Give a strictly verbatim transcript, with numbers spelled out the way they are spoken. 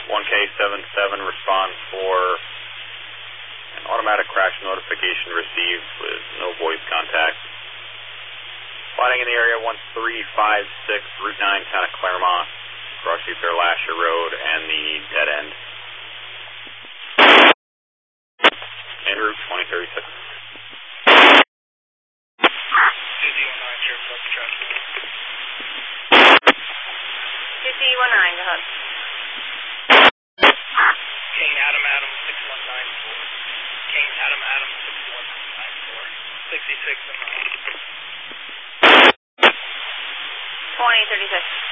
one K seven seven responds for an automatic crash notification received with no voice contact. Flying in the area one three five six, Route nine, town of Claremont, across Uther Lasher Road and the dead end. En route twenty thirty-six. C C one nine, Sheriff Club traffic. C C one nine, go ahead. King Adam Adam six one nine four. King Adam Adam six one nine four. sixty-six in the home. twenty thirty-six.